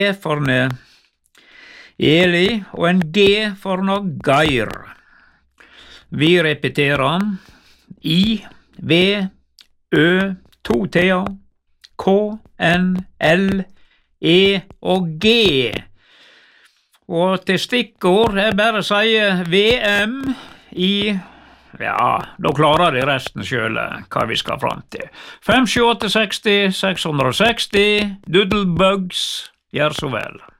E for Eli og en G for Geir. Vi repeterer I, V, Ø, 2 T-er, K, N, L, E og G. Og til stikkord bare sier VM i, ja, da klarer de resten selv hva vi skal fram til. 5, 7, 8, 60, 660, Doodlebugs, gjør så vel.